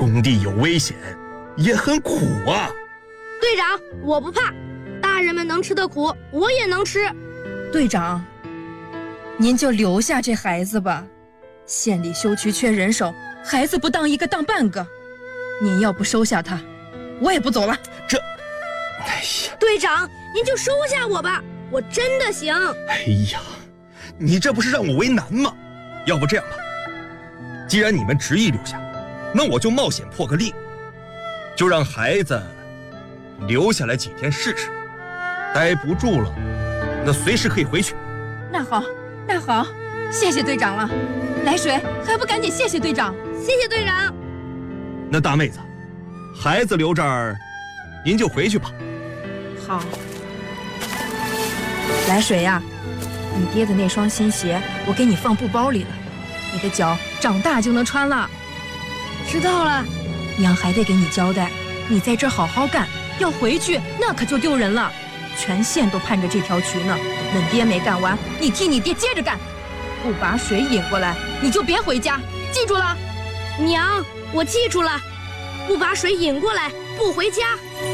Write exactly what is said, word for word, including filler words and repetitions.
工地有危险，也很苦啊。 队长，我不怕，大人们能吃的苦，我也能吃。 队长，您就留下这孩子吧，县里修区缺人手，孩子不当一个当半个。您要不收下他，我也不走了。 这，哎呀， 队长，您就收下我吧，我真的行。 哎呀，你这不是让我为难吗？要不这样吧，既然你们执意留下，那我就冒险破个例，就让孩子留下来几天试试，待不住了，那随时可以回去。 那好，那好，谢谢队长了。来水，还不赶紧谢谢队长？ 谢谢队长。 那大妹子，孩子留这儿，您就回去吧。 好。来水呀、啊，你爹的那双新鞋我给你放布包里了，你的脚长大就能穿了。 知道了。 娘还得给你交代，你在这儿好好干，要回去那可就丢人了。全县都盼着这条渠呢，恁爹没干完，你替你爹接着干。不把水引过来，你就别回家，记住了。 娘，我记住了，不把水引过来，不回家。